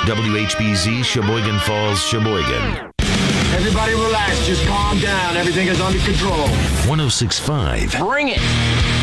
WHBZ, Sheboygan Falls, Sheboygan. Everybody relax. Just calm down. Everything is under control. 106.5. Bring it.